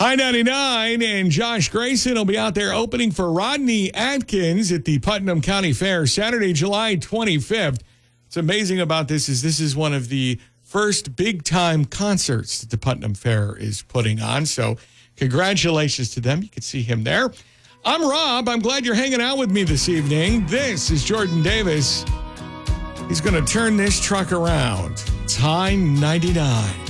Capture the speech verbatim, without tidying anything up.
I ninety-nine and Josh Grayson will be out there opening for Rodney Atkins at the Putnam County Fair Saturday, July twenty-fifth. What's amazing about this is this is one of the first big-time concerts that the Putnam Fair is putting on. So congratulations to them. You can see him there. I'm Rob. I'm glad you're hanging out with me this evening. This is Jordan Davis. He's going to turn this truck around. It's High ninety-nine.